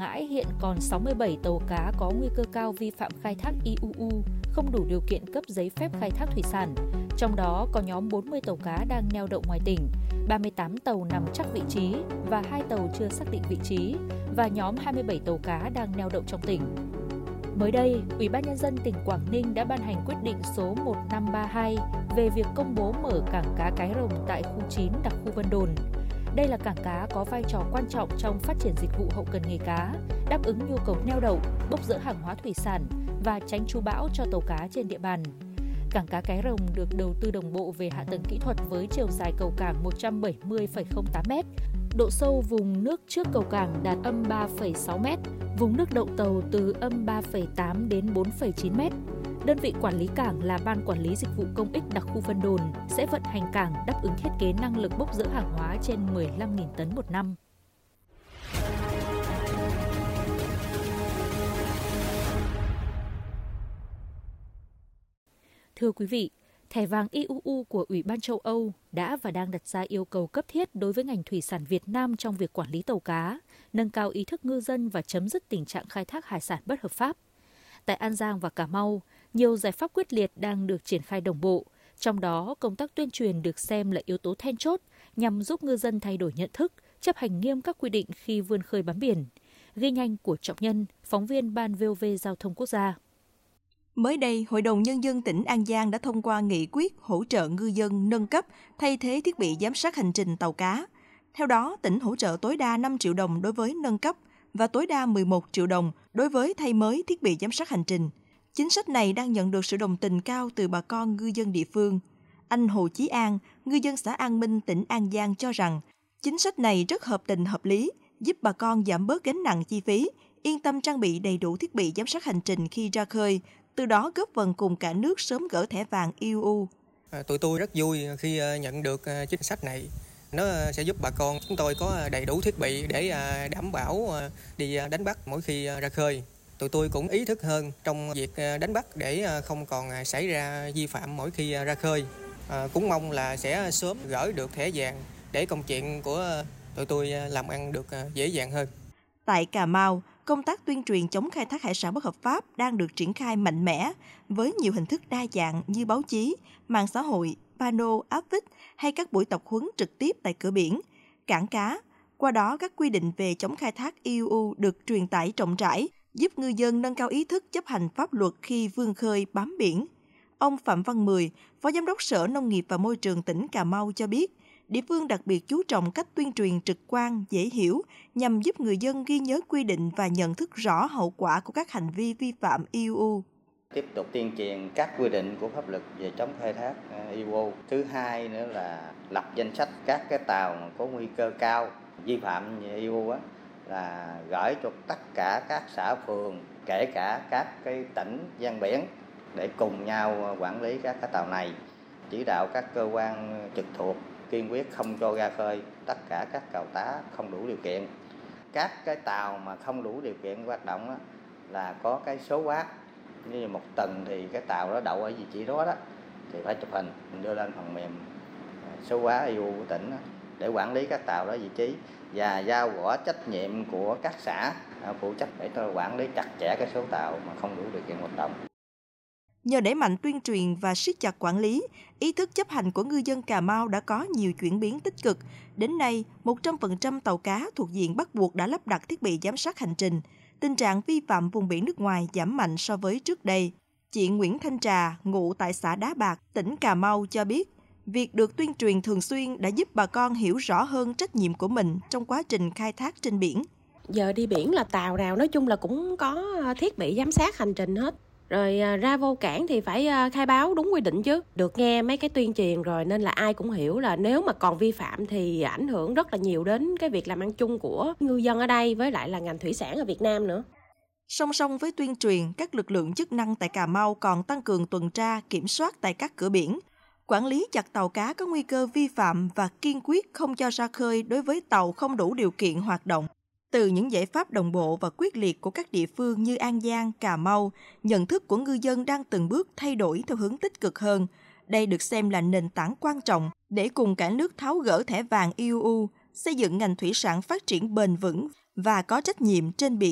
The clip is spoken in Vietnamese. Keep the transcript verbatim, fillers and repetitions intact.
Ngãi hiện còn sáu mươi bảy tàu cá có nguy cơ cao vi phạm khai thác i u u, không đủ điều kiện cấp giấy phép khai thác thủy sản. Trong đó có nhóm bốn mươi tàu cá đang neo đậu ngoài tỉnh, ba mươi tám tàu nằm chắc vị trí và hai tàu chưa xác định vị trí, và nhóm hai mươi bảy tàu cá đang neo đậu trong tỉnh. Mới đây, Ủy ban Nhân dân tỉnh Quảng Ninh đã ban hành quyết định số một năm ba hai về việc công bố mở cảng cá Cái Rồng tại khu chín đặc khu Vân Đồn. Đây là cảng cá có vai trò quan trọng trong phát triển dịch vụ hậu cần nghề cá, đáp ứng nhu cầu neo đậu, bốc dỡ hàng hóa thủy sản và tránh trú bão cho tàu cá trên địa bàn. Cảng cá Cái Rồng được đầu tư đồng bộ về hạ tầng kỹ thuật với chiều dài cầu cảng một trăm bảy mươi phẩy không tám mét, độ sâu vùng nước trước cầu cảng đạt âm ba phẩy sáu mét, vùng nước đậu tàu từ âm ba phẩy tám đến bốn phẩy chín mét. Đơn vị quản lý cảng là Ban Quản lý Dịch vụ Công ích đặc khu Vân Đồn sẽ vận hành cảng đáp ứng thiết kế năng lực bốc dỡ hàng hóa trên mười lăm nghìn tấn một năm. Thưa quý vị, thẻ vàng i u u của Ủy ban châu Âu đã và đang đặt ra yêu cầu cấp thiết đối với ngành thủy sản Việt Nam trong việc quản lý tàu cá, nâng cao ý thức ngư dân và chấm dứt tình trạng khai thác hải sản bất hợp pháp. Tại An Giang và Cà Mau, nhiều giải pháp quyết liệt đang được triển khai đồng bộ, trong đó công tác tuyên truyền được xem là yếu tố then chốt nhằm giúp ngư dân thay đổi nhận thức, chấp hành nghiêm các quy định khi vươn khơi bám biển. Ghi nhanh của Trọng Nhân, phóng viên Ban vê o vê Giao thông Quốc gia. Mới đây, Hội đồng Nhân dân tỉnh An Giang đã thông qua nghị quyết hỗ trợ ngư dân nâng cấp thay thế thiết bị giám sát hành trình tàu cá. Theo đó, tỉnh hỗ trợ tối đa năm triệu đồng đối với nâng cấp và tối đa mười một triệu đồng đối với thay mới thiết bị giám sát hành trình. Chính sách này đang nhận được sự đồng tình cao từ bà con ngư dân địa phương. Anh Hồ Chí An, ngư dân xã An Minh, tỉnh An Giang cho rằng chính sách này rất hợp tình hợp lý, giúp bà con giảm bớt gánh nặng chi phí, yên tâm trang bị đầy đủ thiết bị giám sát hành trình khi ra khơi, từ đó góp phần cùng cả nước sớm gỡ thẻ vàng i u u. À, tụi tôi rất vui khi nhận được chính sách này. Nó sẽ giúp bà con chúng tôi có đầy đủ thiết bị để đảm bảo đi đánh bắt mỗi khi ra khơi. Tụi tôi cũng ý thức hơn trong việc đánh bắt để không còn xảy ra vi phạm mỗi khi ra khơi. À, cũng mong là sẽ sớm gỡ được thẻ vàng để công chuyện của tụi tôi làm ăn được dễ dàng hơn. Tại Cà Mau, công tác tuyên truyền chống khai thác hải sản bất hợp pháp đang được triển khai mạnh mẽ với nhiều hình thức đa dạng như báo chí, mạng xã hội, pano, áp vích hay các buổi tập huấn trực tiếp tại cửa biển, cảng cá. Qua đó, các quy định về chống khai thác i u u được truyền tải rộng rãi, giúp ngư dân nâng cao ý thức chấp hành pháp luật khi vươn khơi bám biển. Ông Phạm Văn Mười, Phó Giám đốc Sở Nông nghiệp và Môi trường tỉnh Cà Mau cho biết, địa phương đặc biệt chú trọng cách tuyên truyền trực quan, dễ hiểu nhằm giúp người dân ghi nhớ quy định và nhận thức rõ hậu quả của các hành vi vi phạm i u u. Tiếp tục tuyên truyền các quy định của pháp luật về chống khai thác i u u. Thứ hai nữa là lập danh sách các cái tàu có nguy cơ cao vi phạm về i u u á, là gửi cho tất cả các xã phường, kể cả các cái tỉnh ven biển để cùng nhau quản lý các cái tàu này, chỉ đạo các cơ quan trực thuộc kiên quyết không cho ra khơi tất cả các tàu cá không đủ điều kiện. Các cái tàu mà không đủ điều kiện hoạt động á, là có cái số quát, như một tuần thì cái tàu đó đậu ở vị trí đó đó thì phải chụp hình đưa lên phần mềm số hóa i u của tỉnh đó, để quản lý các tàu đó vị trí và giao rõ trách nhiệm của các xã phụ trách để tôi quản lý chặt chẽ cái số tàu mà không đủ điều kiện hoạt động. Nhờ đẩy mạnh tuyên truyền và siết chặt quản lý, ý thức chấp hành của ngư dân Cà Mau đã có nhiều chuyển biến tích cực. Đến nay, một trăm phần trăm tàu cá thuộc diện bắt buộc đã lắp đặt thiết bị giám sát hành trình. Tình trạng vi phạm vùng biển nước ngoài giảm mạnh so với trước đây. Chị Nguyễn Thanh Trà, ngụ tại xã Đá Bạc, tỉnh Cà Mau cho biết, việc được tuyên truyền thường xuyên đã giúp bà con hiểu rõ hơn trách nhiệm của mình trong quá trình khai thác trên biển. Giờ đi biển là tàu nào nói chung là cũng có thiết bị giám sát hành trình hết. Rồi ra vô cảng thì phải khai báo đúng quy định chứ. Được nghe mấy cái tuyên truyền rồi nên là ai cũng hiểu là nếu mà còn vi phạm thì ảnh hưởng rất là nhiều đến cái việc làm ăn chung của ngư dân ở đây với lại là ngành thủy sản ở Việt Nam nữa. Song song với tuyên truyền, các lực lượng chức năng tại Cà Mau còn tăng cường tuần tra, kiểm soát tại các cửa biển, quản lý chặt tàu cá có nguy cơ vi phạm và kiên quyết không cho ra khơi đối với tàu không đủ điều kiện hoạt động. Từ những giải pháp đồng bộ và quyết liệt của các địa phương như An Giang, Cà Mau, nhận thức của ngư dân đang từng bước thay đổi theo hướng tích cực hơn. Đây được xem là nền tảng quan trọng để cùng cả nước tháo gỡ thẻ vàng i u u, xây dựng ngành thủy sản phát triển bền vững và có trách nhiệm trên biển.